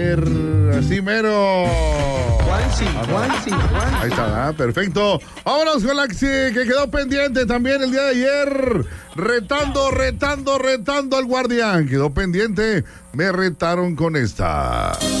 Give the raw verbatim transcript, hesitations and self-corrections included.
ayer. Así mero. Juansi, Juansi, Juansi. Ahí está, ¿eh? Perfecto. Vámonos con la que que quedó pendiente también el día de ayer. Retando, retando, retando al guardián. Quedó pendiente. Me retaron con esta.